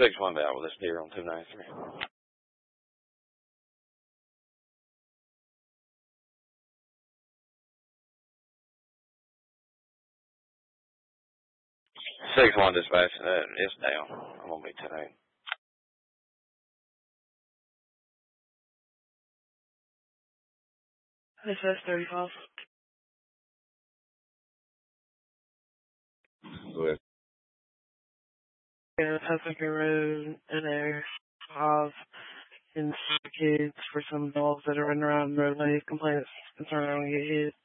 6-1 out with this deer on 293. 6-1 dispatch. It's down. I'm gonna be 10-8. SS 35. Go ahead. Yeah, Pacific Road, and there's 5 and kids for some dogs that are running around the roadway complaining concerning get hit.